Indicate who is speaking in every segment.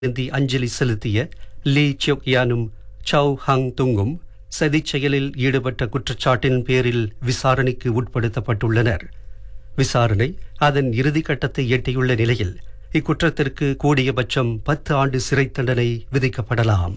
Speaker 1: ஏந்தி அஞ்சலி செலுத்திய லீ சியோக் யானும் சவ் ஹங் துங்கும் சதிச் செயலில் ஈடுபட்ட குற்றச்சாட்டின் பேரில் விசாரணைக்கு உட்படுத்தப்பட்டுள்ளனர். விசாரணை அதன் இறுதிக்கட்டத்தை எட்டியுள்ள நிலையில் இக்குற்றத்திற்கு கூடியபட்சம் 10 ஆண்டு சிறை தண்டனை விதிக்கப்படலாம்.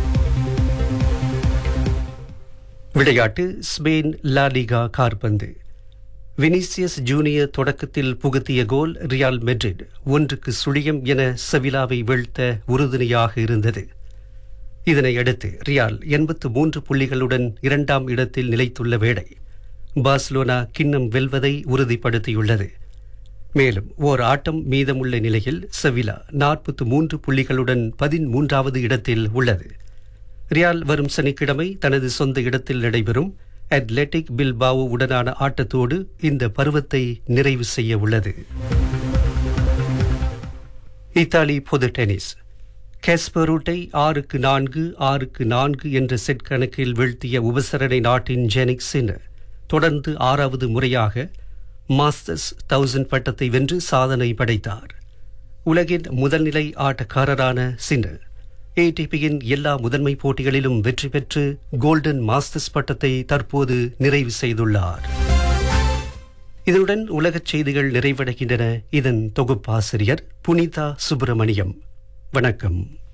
Speaker 1: விளையாட்டு. ஸ்பெயின் லா லிகா காற்பந்து. வினிசியஸ் ஜூனியர் தொடக்கத்தில் புகுத்திய கோல் ரியால் மெட்ரிட் 1-0 என செவிலாவை வீழ்த்த உறுதுணையாக இருந்தது. இதனையடுத்து ரியால் 83 புள்ளிகளுடன் 2ஆம் இடத்தில் நிலைத்துள்ள வேளை பார்சிலோனா கிண்ணம் வெல்வதை உறுதிப்படுத்தியுள்ளது. மேலும் ஓர் ஆட்டம் மீதமுள்ள நிலையில் செவிலா 43 புள்ளிகளுடன் 13ஆவது இடத்தில் உள்ளது. ரியால் வரும் சனிக்கிழமை தனது சொந்த இடத்தில் நடைபெறும் அத்லெட்டிக் பில்பாவோ உடனான ஆட்டத்தோடு இந்த பருவத்தை நிறைவு செய்ய உள்ளது. இத்தாலி பொது டென்னிஸ். கேஸ்பரூட்டை 6-4, 6-4 என்ற செட் கணக்கில் வீழ்த்திய உபசரணை நாட்டின் ஜெனிக் சின்னர் தொடர்ந்து 6வது முறையாக மாஸ்டர்ஸ் 1000 பட்டத்தை வென்று சாதனை படைத்தார். உலகின் முதல்நிலை ஆட்டக்காரரான சின்னர் ஏடிபியின் எல்லா முதன்மை போட்டிகளிலும் வெற்றி பெற்று கோல்டன் மாஸ்டர்ஸ் பட்டத்தை தற்போது நிறைவு செய்துள்ளார். இதனுடன் உலகச் செய்திகள் நிறைவடைகின்றன. இதன் தொகுப்பாசிரியர் புனிதா சுப்பிரமணியம். வணக்கம்.